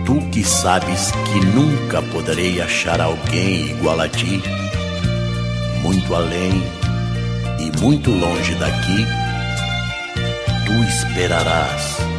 Tu que sabes que nunca poderei achar alguém igual a ti, muito além e muito longe daqui, tu esperarás